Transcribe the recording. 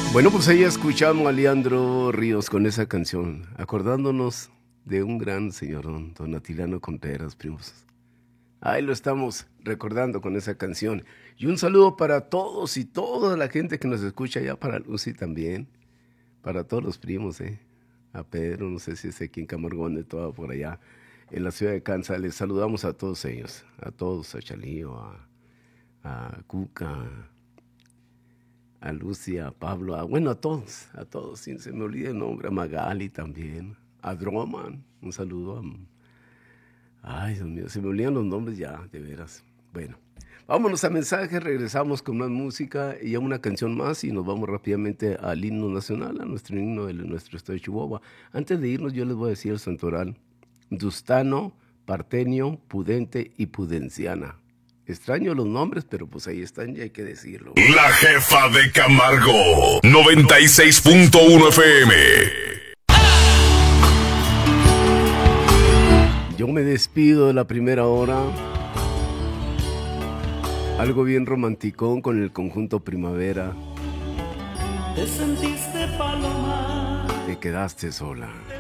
Bueno, pues ahí escuchamos a Leandro Ríos con esa canción, acordándonos de un gran señor, don Atilano Contreras, primos. Ahí lo estamos recordando con esa canción. Y un saludo para todos y toda la gente que nos escucha, ya para Lucy también, para todos los primos, a Pedro, no sé si es aquí en Camargón, de todo por allá, en la ciudad de Kansas. Les saludamos a todos ellos, a todos, a Chalío, a Cuca, a Lucia, a Pablo, a todos, sin se me olvida el nombre, a Magali también, a Droman, un saludo ay, Dios mío, se me olvidan los nombres ya, de veras. Bueno, vámonos a mensajes, regresamos con más música y a una canción más y nos vamos rápidamente al himno nacional, a nuestro himno de nuestro estado de Chihuahua. Antes de irnos yo les voy a decir el santoral: Dustano, Partenio, Pudente y Pudenciana. Extraño los nombres, pero pues ahí están y hay que decirlo. La jefa de Camargo, 96.1 FM. Yo me despido de la primera hora. Algo bien romanticón con el conjunto Primavera. Te sentiste paloma. Te quedaste sola.